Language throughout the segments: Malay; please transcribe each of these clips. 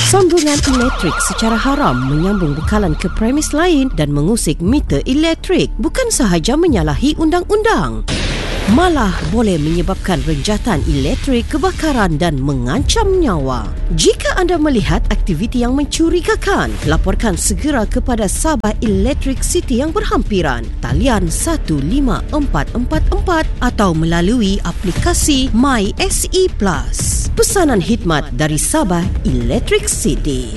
Sambungan elektrik secara haram menyambung bekalan ke premis lain dan mengusik meter elektrik bukan sahaja menyalahi undang-undang, malah boleh menyebabkan renjatan elektrik, kebakaran dan mengancam nyawa. Jika anda melihat aktiviti yang mencurigakan, laporkan segera kepada Sabah Electric City yang berhampiran. Talian 15444 atau melalui aplikasi MySE Plus. Pesanan khidmat dari Sabah Electric City.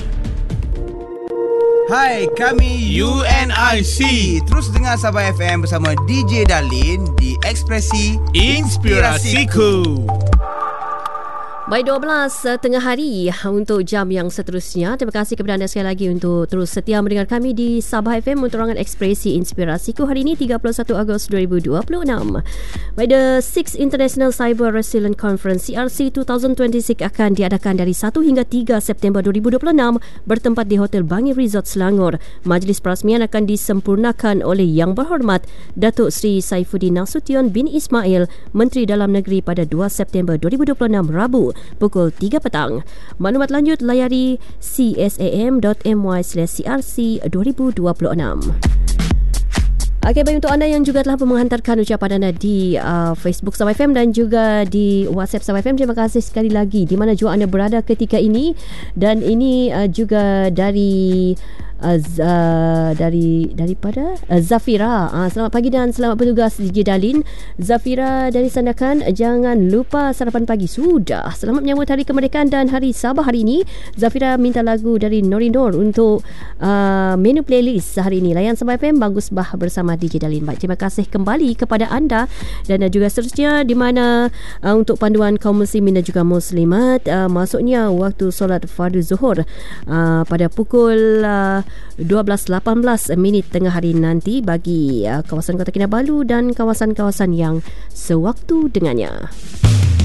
Hai, kami UNIC. Terus dengar Sabah FM bersama DJ Darlin di Ekspresi Inspirasiku. Baik, 12 tengah hari untuk jam yang seterusnya. Terima kasih kepada anda sekali lagi untuk terus setia mendengar kami di Sabah FM untuk rangan Ekspresi Inspirasiku hari ini 31 Ogos 2026. Baik, the 6th International Cyber Resilience Conference CRC 2026 akan diadakan dari 1 hingga 3 September 2026 bertempat di Hotel Bangi Resort Selangor. Majlis perasmian akan disempurnakan oleh Yang Berhormat Datuk Seri Saifuddin Nasution bin Ismail, Menteri Dalam Negeri pada 2 September 2026 Rabu pukul 3 petang. Maklumat lanjut layari csam.my/crc 2026. Okey, baik, untuk anda yang juga telah menghantarkan ucapan anda di Facebook Sabah FM dan juga di WhatsApp Sabah FM, terima kasih sekali lagi di mana jua anda berada ketika ini. Dan ini juga dari daripada Zafira. Selamat pagi dan selamat bertugas DJ Darlin. Zafira dari Sandakan, jangan lupa sarapan pagi sudah. Selamat menyambut Hari Kemerdekaan dan Hari Sabah hari ini. Zafira minta lagu dari Nori Nur untuk menu playlist hari ini. Layan Sabah FM Bagus Bah bersama DJ Darlin. Baik, terima kasih kembali kepada anda dan juga seterusnya di mana untuk panduan kaum muslimin dan juga muslimat, masuknya waktu solat fardu zuhur pada pukul 12.18 minit tengah hari nanti bagi kawasan Kota Kinabalu dan kawasan-kawasan yang sewaktu dengannya.